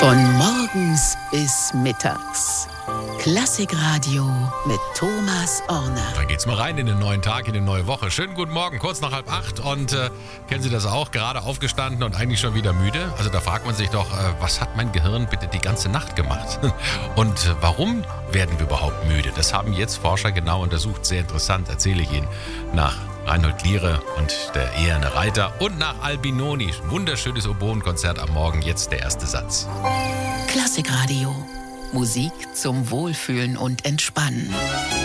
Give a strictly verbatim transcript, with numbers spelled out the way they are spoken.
Von morgens bis mittags. Klassikradio mit Thomas Orner. Da geht's mal rein in den neuen Tag, in die neue Woche. Schönen guten Morgen, kurz nach halb acht. Und äh, kennen Sie das auch? Gerade aufgestanden und eigentlich schon wieder müde? Also da fragt man sich doch, äh, was hat mein Gehirn bitte die ganze Nacht gemacht? Und äh, warum werden wir überhaupt müde? Das haben jetzt Forscher genau untersucht. Sehr interessant, erzähle ich Ihnen nach Reinhold Gliere und der Eherne Reiter und nach Albinoni. Wunderschönes Oboenkonzert am Morgen. Jetzt der erste Satz. Klassikradio. Musik zum Wohlfühlen und Entspannen.